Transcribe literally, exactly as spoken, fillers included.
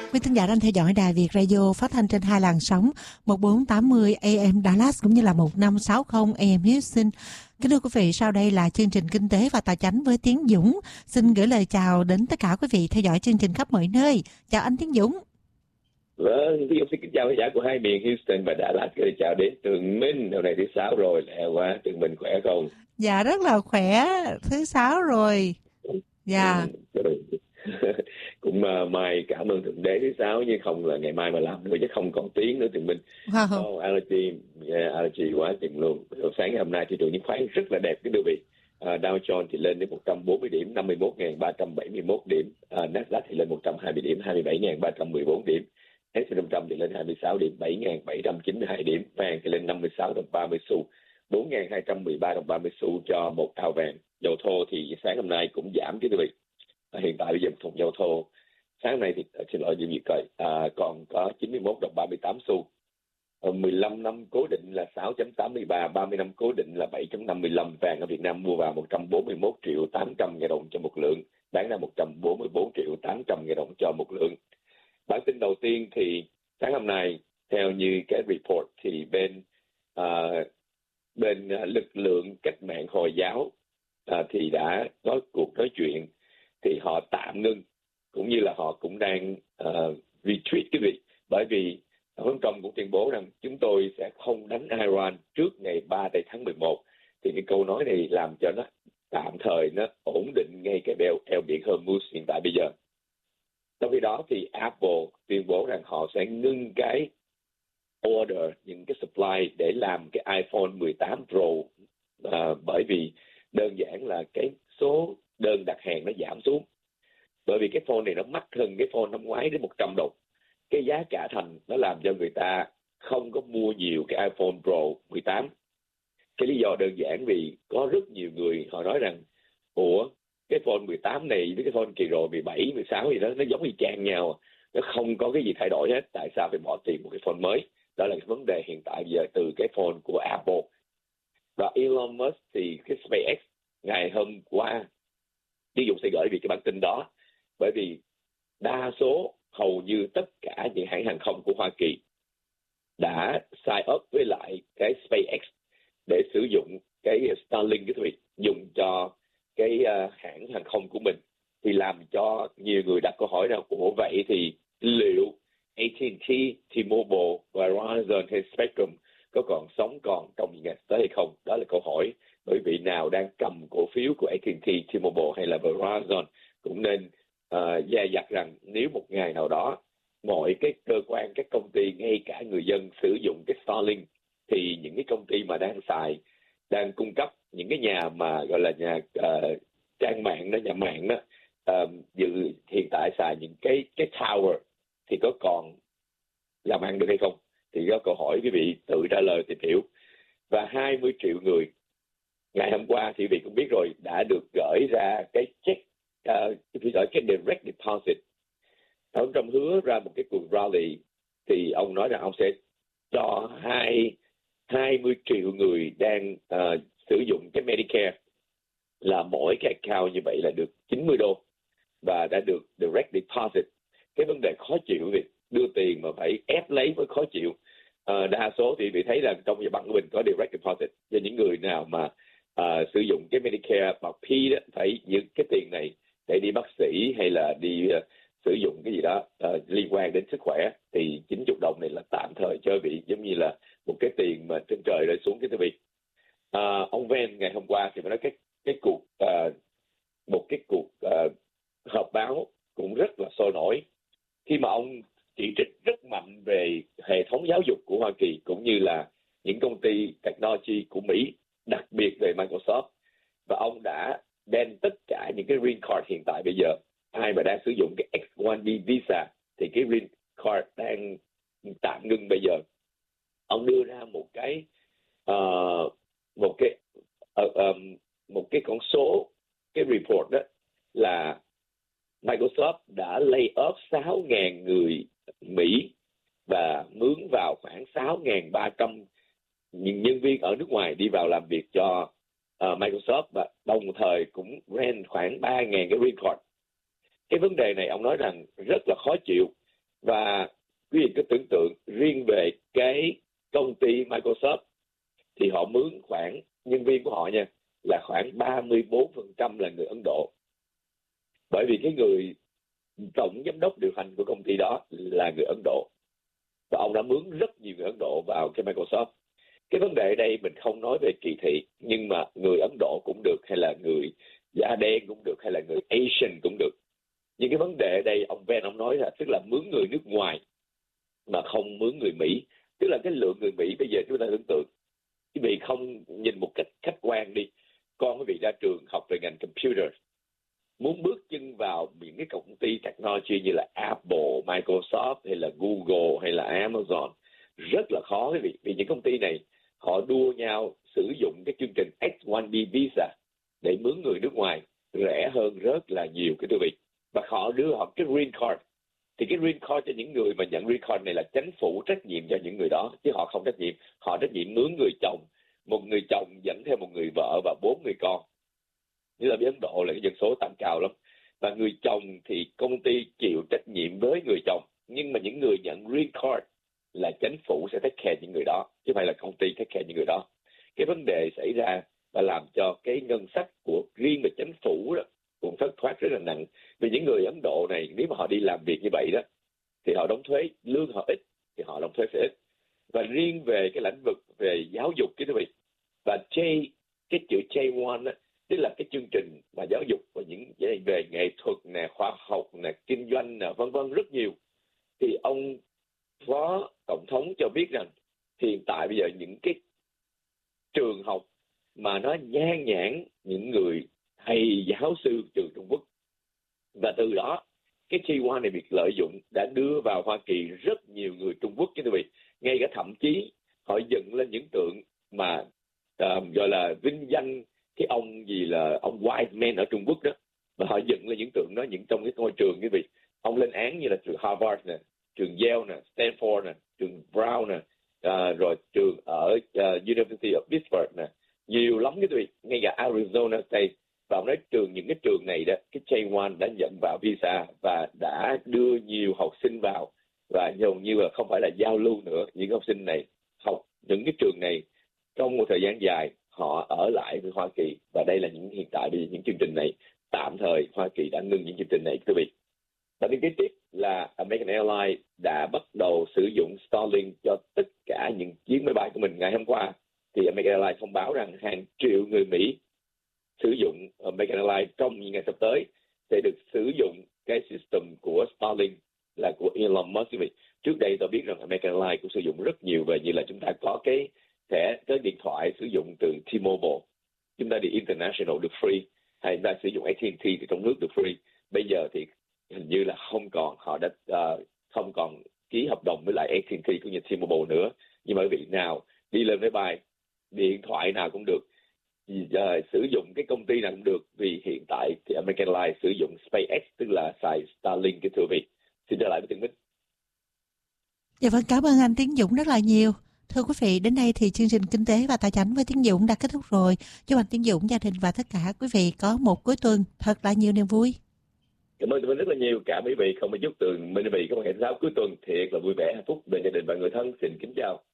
Quý thính giả đang theo dõi Đài Việt Radio phát thanh trên hai làn sóng một bốn tám mươi A M Dallas cũng như là một năm sáu không A M Houston. Kính thưa quý vị, sau đây là chương trình Kinh tế và Tài chính với Tiến Dũng. Xin gửi lời chào đến tất cả quý vị theo dõi chương trình khắp mọi nơi. Chào anh Tiến Dũng. Vâng, Tiến Dũng xin kính chào khán giả của hai miền Houston và Dallas. Gửi lời chào đến Tường Minh. Hôm nay thứ sáu rồi, lẹ quá. Tường Minh khỏe không? Dạ rất là khỏe, thứ sáu rồi. Dạ. Cũng uh, mai cảm ơn Thượng Đế thứ sáu, nhưng không là ngày mai mà làm nữa chứ không còn tiếng nữa Tường Minh. Wow. Oh, allergy, yeah, allergy quá chừng luôn. Sáng ngày hôm nay thị trường chứng khoán rất là đẹp cái quý vị. Uh, Dow Jones thì lên đến một trăm bốn mươi điểm, năm mươi mốt nghìn ba trăm bảy mươi mốt điểm. Uh, Nasdaq thì lên một trăm hai mươi điểm, hai mươi bảy nghìn ba trăm mười bốn điểm. S and P năm trăm thì lên hai mươi sáu điểm, bảy nghìn bảy trăm chín mươi hai điểm. Vàng thì lên năm mươi sáu đồng ba mươi xu, bốn nghìn hai trăm mười ba đồng ba mươi xu cho một ao vàng. Dầu thô thì sáng hôm nay cũng giảm chứ quý vị. À, hiện tại bây giờ một thùng dầu thô sáng hôm nay thì xin lỗi nhiều việc coi à, còn có chín mươi mốt đồng ba mươi tám xu. À, mười lăm năm cố định là sáu chấm tám mươi ba, ba mươi năm cố định là bảy chấm năm mươi lăm. Vàng ở Việt Nam mua vào một trăm bốn mươi mốt triệu tám trăm ngàn đồng cho một lượng, bán ra một trăm bốn mươi bốn triệu tám trăm ngàn đồng cho một lượng. Bản tin đầu tiên thì sáng hôm nay theo như cái report thì bên à, bên lực lượng cách mạng Hồi giáo à, thì đã có cuộc nói chuyện, thì họ tạm ngưng cũng như là họ cũng đang uh, retreat quý vị, bởi vì Tổng thống cũng tuyên bố rằng chúng tôi sẽ không đánh Iran trước ngày ba tháng mười một. Thì cái câu nói này làm cho nó tạm thời nó ổn định ngay cái bèo eo biển Hormuz hiện tại bây giờ. Trong khi đó thì Apple tuyên bố rằng họ sẽ ngưng cái order, những cái supply để làm cái iPhone mười tám Pro uh, bởi vì đơn giản là cái số đơn đặt hàng nó giảm xuống. Bởi vì cái phone này nó mắc hơn cái phone năm ngoái đến một trăm đồng. Cái giá cả thành nó làm cho người ta không có mua nhiều cái iPhone Pro mười tám. Cái lý do đơn giản vì có rất nhiều người họ nói rằng ủa cái phone mười tám này với cái phone kỳ rồi mười bảy, mười sáu gì đó nó giống y chang nhau, nó không có cái gì thay đổi hết, tại sao phải bỏ tiền một cái phone mới? Đó là cái vấn đề hiện tại bây giờ từ cái phone của Apple. Và Elon Musk thì cái SpaceX ngày hôm qua, Tiến Dũng sẽ gửi về cái bản tin đó, bởi vì đa số hầu như tất cả những hãng hàng không của Hoa Kỳ đã sign up với lại cái SpaceX để sử dụng cái Starlink cái vị dùng cho cái uh, hãng hàng không của mình, thì làm cho nhiều người đặt câu hỏi rằng ủa vậy thì liệu A T and T, T-Mobile, Verizon hay Spectrum có còn sống còn trong những ngày tới hay không? Đó là câu hỏi. Bởi vì nào đang cầm cổ phiếu của A T and T, T-Mobile hay là Verizon cũng nên uh, dè dặt rằng nếu một ngày nào đó mọi cái cơ quan, các công ty, ngay cả người dân sử dụng cái Starlink, thì những cái công ty mà đang xài, đang cung cấp những cái nhà mà gọi là nhà uh, trang mạng đó, nhà mạng đó, uh, dự hiện tại xài những cái cái tower thì có còn làm ăn được hay không? Thì có câu hỏi quý vị tự trả lời tìm hiểu. Và hai mươi triệu người ngày hôm qua thì quý vị cũng biết rồi đã được gửi ra cái check, uh, gửi cái direct deposit. Ông Trump hứa ra một cái cuộc rally thì ông nói rằng ông sẽ cho hai hai mươi triệu người đang uh, sử dụng cái Medicare là mỗi cái account như vậy là được chín mươi đô và đã được direct deposit. Cái vấn đề khó chịu việc đưa tiền mà phải ép lấy mới khó chịu. Uh, đa số thì bị thấy là trong nhà băng của mình có direct deposit, cho những người nào mà uh, sử dụng cái Medicare bằng P đó phải giữ cái tiền này để đi bác sĩ hay là đi uh, sử dụng cái gì đó uh, liên quan đến sức khỏe, thì chín mươi đồng này là tạm thời chơi bị giống như là một cái tiền mà trên trời rơi xuống cái quý vị. Uh, ông Ven ngày hôm qua thì mới nói cái cái cuộc uh, một cái cuộc uh, họp báo cũng rất là sôi nổi khi mà ông chỉ trích rất mạnh về hệ thống giáo dục của Hoa Kỳ cũng như là những công ty technology của Mỹ, đặc biệt về Microsoft. Và ông đã ban tất cả những cái green card hiện tại bây giờ, ai mà đang sử dụng cái H một B visa thì cái green card đang tạm ngưng bây giờ. Ông đưa ra một cái uh, một cái uh, um, một cái con số, cái report đó là Microsoft đã lay off sáu nghìn người Mỹ và mướn vào khoảng sáu nghìn ba trăm nhân viên ở nước ngoài đi vào làm việc cho uh, Microsoft, và đồng thời cũng rent khoảng ba nghìn cái green card. Cái vấn đề này ông nói rằng rất là khó chịu, Và quý vị cứ tưởng tượng riêng về cái công ty Microsoft thì họ mướn khoảng nhân viên của họ nha là khoảng ba mươi bốn phần trăm là người Ấn Độ. Bởi vì cái người tổng giám đốc điều hành của công ty đó là người Ấn Độ. Và ông đã mướn rất nhiều người Ấn Độ vào cái Microsoft. Cái vấn đề ở đây mình không nói về kỳ thị, nhưng mà người Ấn Độ cũng được, hay là người da đen cũng được, hay là người Asian cũng được. Nhưng cái vấn đề ở đây ông Ben ông nói là tức là mướn người nước ngoài mà không mướn người Mỹ. Tức là cái lượng người Mỹ bây giờ chúng ta tưởng tượng, quý vị không nhìn một cách khách quan đi, con quý vị ra trường học về ngành computer, muốn bước chân vào những cái công ty technology như là Apple, Microsoft hay là Google hay là Amazon rất là khó quý vị. Vì những công ty này họ đua nhau sử dụng cái chương trình H một B visa để mướn người nước ngoài rẻ hơn rất là nhiều cái quý vị. Và họ đưa họ cái green card. Thì cái green card cho những người mà nhận green card này là chính phủ trách nhiệm cho những người đó, chứ họ không trách nhiệm. Họ trách nhiệm mướn người chồng, một người chồng dẫn theo một người vợ và bốn người con. Như là bên Ấn Độ là cái dân số tăng cao lắm. Và người chồng thì công ty chịu trách nhiệm với người chồng, nhưng mà những người nhận green card là chính phủ sẽ take care những người đó, chứ không phải là công ty take care những người đó. Cái vấn đề xảy ra và làm cho cái ngân sách của riêng về chính phủ đó cũng thất thoát rất là nặng. Vì những người Ấn Độ này nếu mà họ đi làm việc như vậy đó thì họ đóng thuế, lương họ ít thì họ đóng thuế sẽ ít. Và riêng về cái lĩnh vực về giáo dục cái quý vị, và J, cái chữ J một đó, tức là cái chương trình mà giáo dục và những về nghệ thuật nè, khoa học nè, kinh doanh nè, vân vân rất nhiều. Thì ông phó tổng thống cho biết rằng hiện tại bây giờ những cái trường học mà nó nhan nhản những người thầy giáo sư trường Trung Quốc, và từ đó cái J một này bị lợi dụng đã đưa vào Hoa Kỳ rất nhiều người Trung Quốc chứ quý vị. Ngay cả thậm chí họ dựng lên những tượng mà uh, gọi là vinh danh cái ông gì là ông Wiseman ở Trung Quốc đó, và họ dựng lên những tượng đó những trong cái ngôi trường quý vị. Ông lên án như là trường Harvard nè, trường Yale nè, Stanford nè, trường Brown nè, uh, rồi trường ở uh, University of Pittsburgh nè, nhiều lắm quý vị, ngay cả Arizona State. Và ông nói trường những cái trường này đó, cái J một đã nhận vào visa và đã đưa nhiều học sinh vào, và hầu như là không phải là giao lưu nữa. Những học sinh này học những cái trường này trong một thời gian dài, họ ở lại với Hoa Kỳ. Và đây là những hiện tại bây giờ những chương trình này tạm thời Hoa Kỳ đã ngưng những chương trình này quý vị. Và đến kế tiếp là American Airlines đã bắt đầu sử dụng Starlink cho tất cả những chuyến máy bay của mình. Ngày hôm qua thì American Airlines thông báo rằng hàng triệu người Mỹ sử dụng American Airlines trong những ngày sắp tới sẽ được sử dụng cái system của Starlink là của Elon Musk. Trước đây tôi biết rằng American Airlines cũng sử dụng rất nhiều, về như là chúng ta có cái thẻ, cái điện thoại sử dụng từ T-Mobile, chúng ta đi international được free, hay chúng ta sử dụng A T and T thì trong nước được free. Bây giờ thì hình như là không còn, họ đã uh, không còn ký hợp đồng với lại A T and T cũng như T-Mobile nữa. Nhưng mà quý vị nào đi lên máy bay, điện thoại nào cũng được, uh, sử dụng cái công ty nào cũng được, vì hiện tại thì American Airlines sử dụng SpaceX, tức là xài Starlink cái thưa vị. Xin trở lại với Tiến Bích. Dạ vâng, cảm ơn anh Tiến Dũng rất là nhiều. Thưa quý vị, đến đây thì chương trình Kinh tế và Tài chính với Tiến Dũng đã kết thúc rồi. Chúc anh Tiến Dũng, gia đình và tất cả quý vị có một cuối tuần thật là nhiều niềm vui. Cảm ơn tụi mình rất là nhiều. Cảm ơn quý vị không có chúc tường mình quý vị có một ngày thứ sáu cuối tuần thiệt là vui vẻ hạnh phúc bên gia đình và người thân. Xin kính chào.